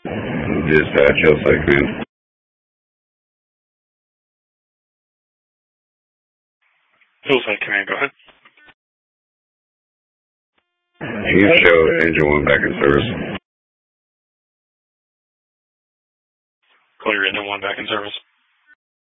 Dispatch, Hillside Command. Hillside Command, go ahead. You show Engine 1 back in service. Call your Engine 1 back in service.